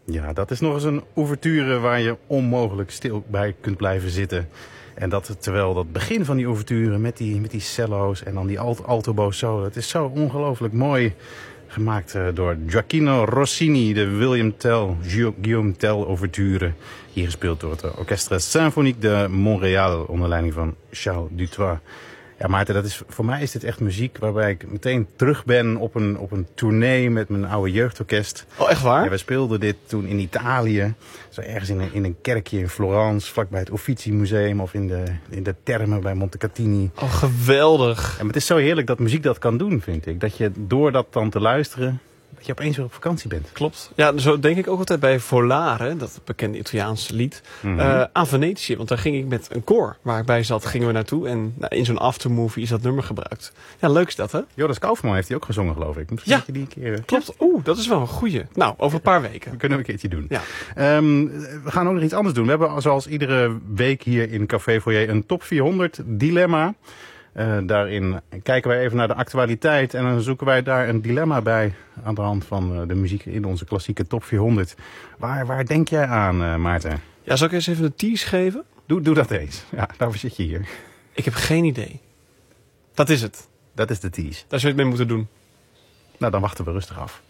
Ja, dat is nog eens een ouverture waar je onmogelijk stil bij kunt blijven zitten. En dat terwijl dat begin van die ouverture met die cello's en dan die alto solo. Het is zo ongelooflijk mooi gemaakt door Gioacchino Rossini, de Guillaume Tell ouverture. Hier gespeeld door het Orchestre Symphonique de Montréal onder leiding van Charles Dutoit. Ja, Maarten, voor mij is dit echt muziek waarbij ik meteen terug ben op een tournee met mijn oude jeugdorkest. Oh, echt waar? Ja, wij speelden dit toen in Italië. Zo ergens in een kerkje in Florence, vlakbij het Uffizi Museum of in de Termen bij Montecatini. Oh, geweldig. Ja, maar het is zo heerlijk dat muziek dat kan doen, vind ik. Dat je door dat dan te luisteren, dat je opeens weer op vakantie bent. Klopt. Ja, zo denk ik ook altijd bij Volare, dat bekende Italiaanse lied, aan Venetië. Want daar ging ik met een koor waar ik bij zat, gingen we naartoe. En in zo'n aftermovie is dat nummer gebruikt. Ja, leuk is dat, hè? Joris Kaufman heeft hij ook gezongen, geloof ik. Misschien dat je die een keer... Klopt. Oeh, dat is wel een goeie. Nou, over een paar weken. Dat kunnen we een keertje doen. Ja. We gaan ook nog iets anders doen. We hebben zoals iedere week hier in Café Foyer een top 400 dilemma. Daarin kijken wij even naar de actualiteit en dan zoeken wij daar een dilemma bij aan de hand van de muziek in onze klassieke top 400. Waar denk jij aan, Maarten? Ja, zal ik eens even een tease geven? Doe dat eens. Ja, daarvoor zit je hier. Ik heb geen idee. Dat is het. Dat is de tease. Daar zou je het mee moeten doen. Nou, dan wachten we rustig af.